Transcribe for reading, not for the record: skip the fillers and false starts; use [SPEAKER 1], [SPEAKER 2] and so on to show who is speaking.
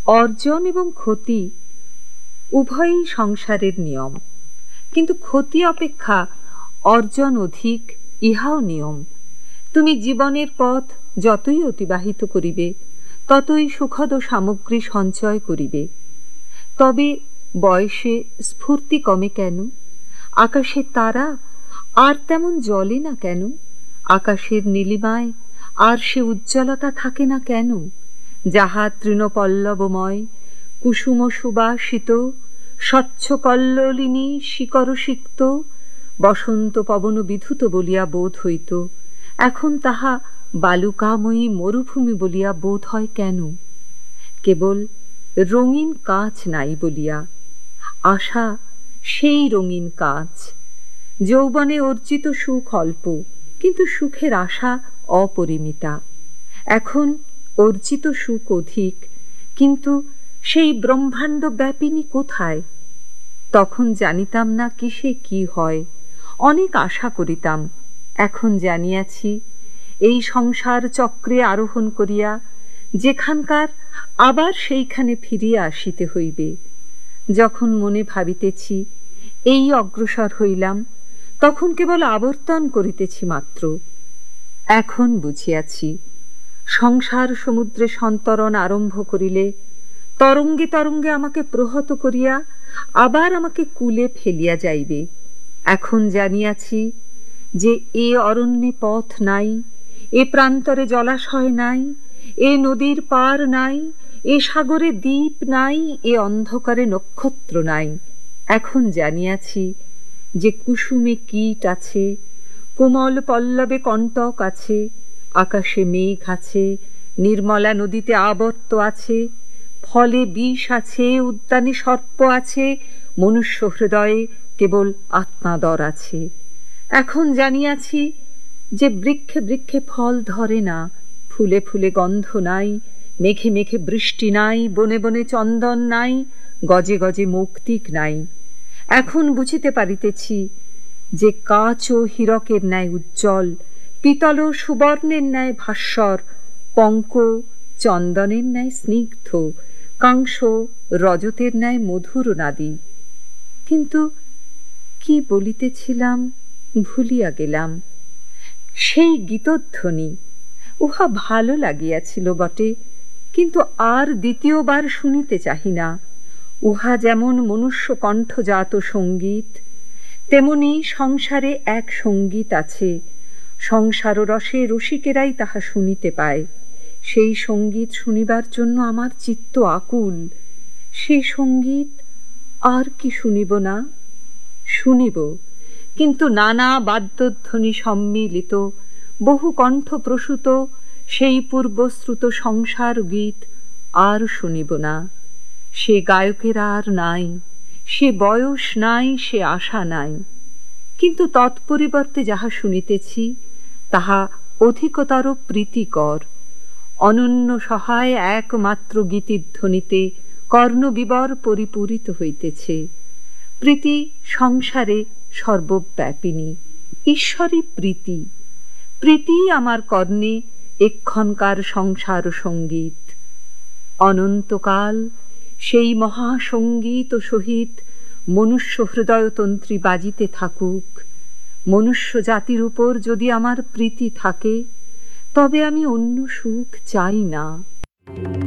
[SPEAKER 1] অর্জন এবং ক্ষতি উভয়ই সংসারের নিয়ম, কিন্তু ক্ষতি অপেক্ষা অর্জন অধিক, ইহাও নিয়ম। তুমি জীবনের পথ যতই অতিবাহিত করিবে, ততই সুখদ সামগ্রী সঞ্চয় করিবে। তবে বয়সে স্ফূর্তি কমে কেন? আকাশের তারা আর তেমন জ্বলে না কেন? আকাশের নীলিমায় আর সে উজ্জ্বলতা থাকে না কেন, যাহা তৃণপল্লবময়, কুসুম সুবাসিত, স্বচ্ছ কল্লোলিনী শিকর সিক্ত, বসন্ত পবন বিধুত বলিয়া বোধ হইত, এখন তাহা বালুকাময়ী মরুভূমি বলিয়া বোধ হয় কেন? কেবল রঙিন কাঁচ নাই বলিয়া। আশা সেই রঙিন কাঁচ। যৌবনে অর্জিত সুখ অল্প, কিন্তু সুখের আশা অপরিমিতা। এখন অর্জিত সুখ অধিক, কিন্তু সেই ব্রহ্মাণ্ড ব্যাপিনী কোথায়? তখন জানিতাম না কিসে কি হয়, অনেক আশা করিতাম। এখন জানিয়াছি, এই সংসার চক্রে আরোহণ করিয়া যেখানকার আবার সেইখানে ফিরিয়া আসিতে হইবে। যখন মনে ভাবিতেছি এই অগ্রসর হইলাম, তখন কেবল আবর্তন করিতেছি মাত্র। এখন বুঝিয়াছি, সংসার সমুদ্রে সন্তরণ আরম্ভ করিলে তরঙ্গে তরঙ্গে আমাকে প্রহত করিয়া আবার আমাকে কূলে ফেলিয়া যাইবে। এখন জানিয়াছি যে এ অরণ্যে পথ নাই, এ প্রান্তরে জলাশয় নাই, এ নদীর পার নাই, এ সাগরে দ্বীপ নাই, এ অন্ধকারে নক্ষত্র নাই। এখন জানিয়াছি যে কুসুমে কীট আছে, কোমল পল্লবে কণ্টক আছে, আকাশে মেঘ আছে, নির্মলা নদীতে আবর্ত আছে, ফলে বিষ আছে, উদ্যানে সর্প আছে, মনুষ্য হৃদয়ে কেবল আত্মাদর আছে। এখন জানিয়াছি যে বৃক্ষে বৃক্ষে ফল ধরে না, ফুলে ফুলে গন্ধ নাই, মেঘে মেঘে বৃষ্টি নাই, বনে বনে চন্দন নাই, গজে গজে মৌক্তিক নাই। এখন বুঝিতে পারিতেছি যে কাচ ও হীরকের ন্যায় উজ্জ্বল, পিতল ও সুবর্ণের ন্যায় ভাস্বর, পঙ্ক চন্দনের ন্যায় স্নিগ্ধ, কাংস রজতের ন্যায় মধুর নাদী। কিন্তু কি বলিতেছিলাম ভুলিয়া গেলাম। সেই গীতধ্বনি, উহা ভালো লাগিয়াছিল বটে, কিন্তু আর দ্বিতীয়বার শুনিতে চাহি না। উহা যেমন মনুষ্য কণ্ঠজাত সঙ্গীত, তেমনি সংসারে এক সঙ্গীত আছে। সংসার রসে রসিকেরাই তাহা শুনিতে পায়। সেই সঙ্গীত শুনিবার জন্য আমার চিত্ত আকুল। সেই সঙ্গীত আর কি শুনিব না? শুনিব, কিন্তু নানা বাদ্যধ্বনি সম্মিলিত, বহু কণ্ঠ প্রসূত সেই পূর্বশ্রুত সংসার গীত আর শুনিব না। সে গায়কের আর নাই, সে বয়স নাই, সে আশা নাই। কিন্তু তৎপরিবর্তে যাহা শুনিতেছি তাহা অধিকতর প্রীতিকর। অনন্য সহায় একমাত্র গীতিধ্বনিতে কর্ণবিবর পরিপূরিত হইতেছে। প্রীতি সংসারে সর্বব্যাপিনী, ঈশ্বরী প্রীতি। প্রীতি আমার কর্ণে এক্ষণকার সংসার সঙ্গীত। অনন্তকাল সেই মহাসঙ্গীত সহিত মনুষ্য হৃদয়তন্ত্রী বাজিতে থাকুক। মনুষ্য জাতির উপর যদি আমার প্রীতি থাকে, তবে আমি অন্য সুখ চাই না।